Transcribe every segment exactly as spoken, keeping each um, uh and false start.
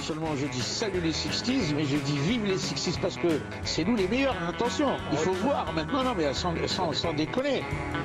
seulement je dis salut les sixties, mais je dis vive les sixties parce que c'est nous les meilleurs, attention. Il faut voir maintenant, non mais sans, sans, sans déconner.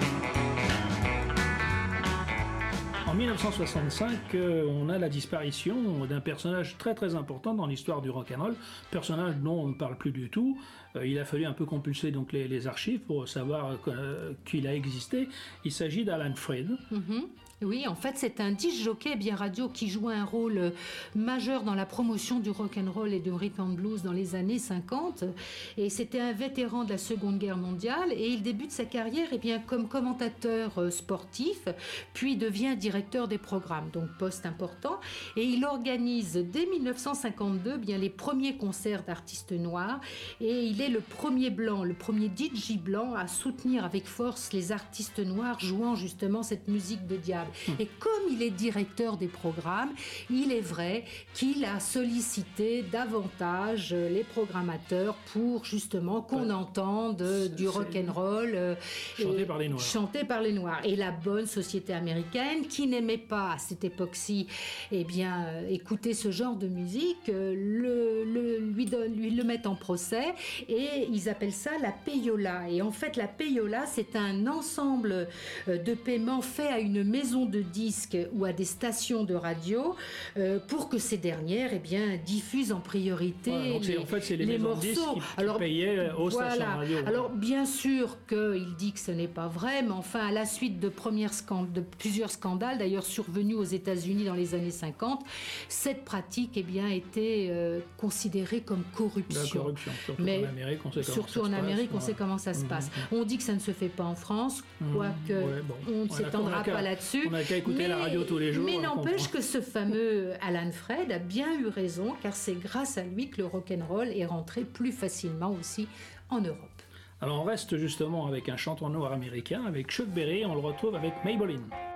En dix-neuf cent soixante-cinq, euh, on a la disparition d'un personnage très très important dans l'histoire du rock'n'roll, personnage dont on ne parle plus du tout. Euh, il a fallu un peu compulser donc les, les archives pour savoir euh, qu'il a existé. Il s'agit d'Alan Freed. Mm-hmm. Oui, en fait, c'est un disc jockey bien radio qui jouait un rôle majeur dans la promotion du rock'n'roll et du rhythm and blues dans les années cinquante. Et c'était un vétéran de la Seconde Guerre mondiale et il débute sa carrière eh bien, comme commentateur sportif, puis devient directeur des programmes, donc poste important. Et il organise dès dix-neuf cent cinquante-deux bien, les premiers concerts d'artistes noirs et il est le premier blanc, le premier D J blanc à soutenir avec force les artistes noirs jouant justement cette musique de diable. Et comme il est directeur des programmes, il est vrai qu'il a sollicité davantage les programmateurs pour justement qu'on ouais. entende c'est, du rock'n'roll euh, chanté par les Noirs. Chanté par les Noirs. Et la bonne société américaine qui n'aimait pas à cette époque-ci eh bien, euh, écouter ce genre de musique, euh, le, le, lui, donne, lui le met en procès et ils appellent ça la payola. Et en fait, la payola, c'est un ensemble euh, de paiements faits à une maison de disques ou à des stations de radio euh, pour que ces dernières eh bien, diffusent en priorité ouais, les, en fait, c'est les, les maisons morceaux. De disques qui, qui Alors, payaient aux voilà. stations de radio. Alors bien sûr qu'il dit que ce n'est pas vrai, mais enfin à la suite de, scand- de plusieurs scandales d'ailleurs survenus aux États-Unis dans les années cinquante, cette pratique eh bien, était euh, considérée comme corruption. La corruption, surtout mais en Amérique, on sait comment surtout ça en se Amérique, passe. on sait comment ça se mmh, passe. Mmh. On dit que ça ne se fait pas en France, quoique mmh, ouais, bon. on ne s'étendra pas là-dessus. On n'a qu'à écouter mais, la radio tous les jours. Mais n'empêche que ce fameux Alan Freed a bien eu raison, car c'est grâce à lui que le rock'n'roll est rentré plus facilement aussi en Europe. Alors on reste justement avec un chanteur noir américain, avec Chuck Berry, on le retrouve avec Maybelline.